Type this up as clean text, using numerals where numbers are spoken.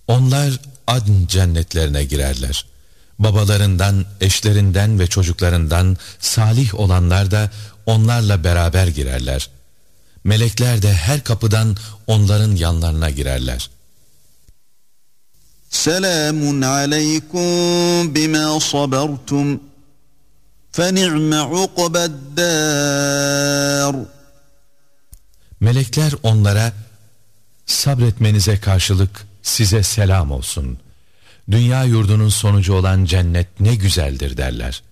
Onlar adn cennetlerine girerler. Babalarından, eşlerinden ve çocuklarından salih olanlar da onlarla beraber girerler. Melekler de her kapıdan onların yanlarına girerler. Selamun aleykum bima sabertum feni'me ukbeddâr. Melekler onlara sabretmenize karşılık size selam olsun. Dünya yurdunun sonucu olan cennet ne güzeldir derler.